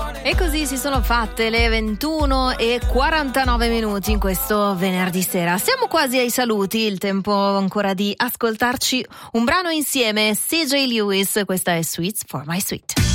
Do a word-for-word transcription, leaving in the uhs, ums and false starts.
E così si sono fatte le ventuno e quarantanove minuti in questo venerdì sera. Siamo quasi ai saluti, il tempo ancora di ascoltarci un brano insieme. C J Lewis, questa è Sweets for My Sweet.